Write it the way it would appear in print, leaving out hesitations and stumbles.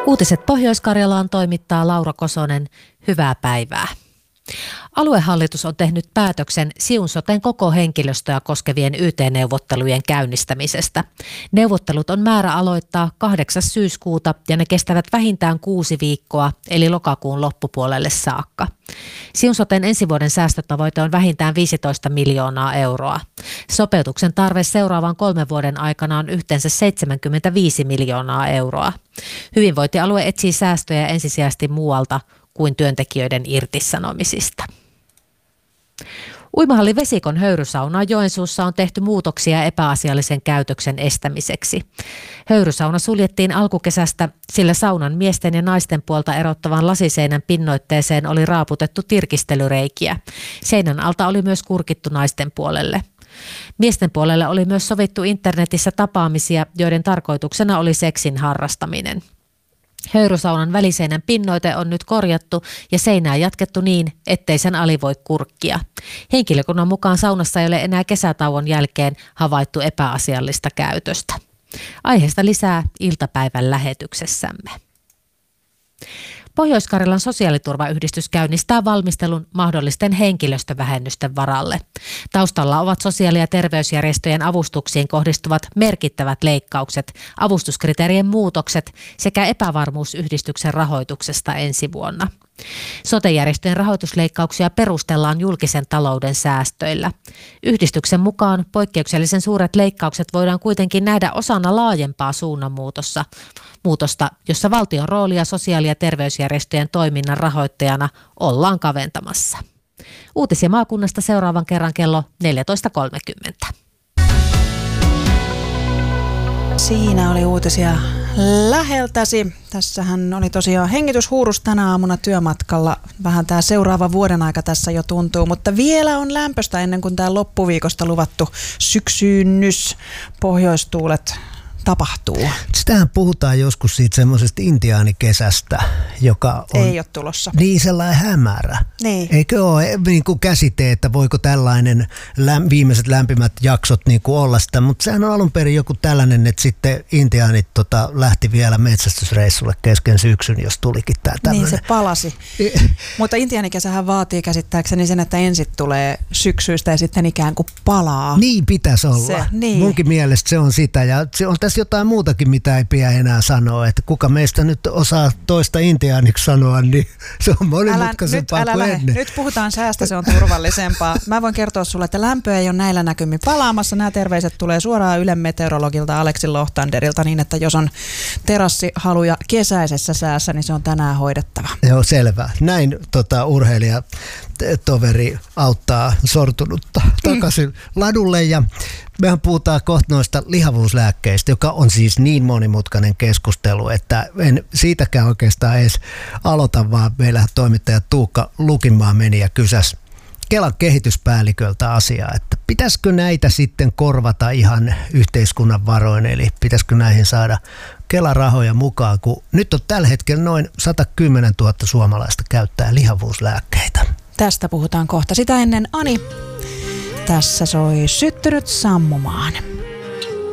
Uutiset Pohjois-Karjalaan toimittaa Laura Kosonen. Hyvää päivää. Aluehallitus on tehnyt päätöksen Siun soten koko henkilöstöä koskevien YT-neuvottelujen käynnistämisestä. Neuvottelut on määrä aloittaa 8. syyskuuta ja ne kestävät vähintään 6 viikkoa, eli lokakuun loppupuolelle saakka. Siun soten ensi vuoden säästötavoite on vähintään 15 miljoonaa euroa. Sopeutuksen tarve seuraavan 3 vuoden aikana on yhteensä 75 miljoonaa euroa. Hyvinvointialue etsii säästöjä ensisijaisesti muualta kuin työntekijöiden irtisanomisista. Uimahalli Vesikon höyrysaunaan Joensuussa on tehty muutoksia epäasiallisen käytöksen estämiseksi. Höyrysauna suljettiin alkukesästä, sillä saunan miesten ja naisten puolta erottavan lasiseinän pinnoitteeseen oli raaputettu tirkistelyreikiä. Seinän alta oli myös kurkittu naisten puolelle. Miesten puolelle oli myös sovittu internetissä tapaamisia, joiden tarkoituksena oli seksin harrastaminen. Höyrysaunan väliseinän pinnoite on nyt korjattu ja seinää jatkettu niin, ettei sen ali voi kurkkia. Henkilökunnan mukaan saunassa ei ole enää kesätauon jälkeen havaittu epäasiallista käytöstä. Aiheesta lisää iltapäivän lähetyksessämme. Pohjois-Karjalan sosiaaliturvayhdistys käynnistää valmistelun mahdollisten henkilöstövähennysten varalle. Taustalla ovat sosiaali- ja terveysjärjestöjen avustuksiin kohdistuvat merkittävät leikkaukset, avustuskriteerien muutokset sekä epävarmuus yhdistyksen rahoituksesta ensi vuonna. Sote-järjestöjen rahoitusleikkauksia perustellaan julkisen talouden säästöillä. Yhdistyksen mukaan poikkeuksellisen suuret leikkaukset voidaan kuitenkin nähdä osana laajempaa suunnanmuutosta, jossa valtion roolia sosiaali- ja terveysjärjestöjen toiminnan rahoittajana ollaan kaventamassa. Uutisia maakunnasta seuraavan kerran kello 14.30. Siinä oli uutisia läheltäsi. Tässähän oli tosiaan hengityshuurus tänä aamuna työmatkalla. Vähän tämä seuraava vuoden aika tässä jo tuntuu, mutta vielä on lämpöstä ennen kuin tämä loppuviikosta luvattu syksynnys. Pohjoistuulet tapahtuu. Sitähän puhutaan joskus siitä semmoisesta intiaanikesästä, joka on... Ei ole tulossa. Niin, sellainen hämärä. Niin. Eikö ole niin kuin käsite, että voiko tällainen viimeiset lämpimät jaksot niin kuin olla sitä, mutta sehän on alun perin joku tällainen, että sitten intiaanit lähti vielä metsästysreissulle kesken syksyn, jos tulikin tämä tämmöinen. Niin, se palasi. Mutta intiaanikesähän vaatii käsittääkseni sen, että ensin tulee syksyistä ja sitten ikään kuin palaa. Niin pitäisi olla. Se, niin. Munkin mielestä se on sitä ja se on tässä jotain muutakin, mitä ei pidä enää sanoa, että kuka meistä nyt osaa toista intiaaniksi sanoa, niin se on monimutkaisempaa kuin ennen. Nyt puhutaan säästä, se on turvallisempaa. Mä voin kertoa sulle, että lämpöä ei ole näillä näkymin palaamassa. Nämä terveiset tulee suoraan Ylen meteorologilta Aleksi Lohtanderilta niin, että jos on terassihaluja kesäisessä säässä, niin se on tänään hoidettava. Joo, selvä. Näin toveri auttaa sortunutta takaisin ladulle ja mehän puhutaan kohta noista lihavuuslääkkeistä, joka on siis niin monimutkainen keskustelu, että en siitäkään oikeastaan edes aloita, vaan meillä toimittaja Tuukka Lukinmaa meni ja kysäsi Kelan kehityspäälliköltä asiaa, että pitäisikö näitä sitten korvata ihan yhteiskunnan varoin, eli pitäisikö näihin saada Kelan rahoja mukaan, kun nyt on tällä hetkellä noin 110 000 suomalaista käyttää lihavuuslääkkeitä. Tästä puhutaan kohta. Sitä ennen Ani, tässä soi Syttynyt sammumaan.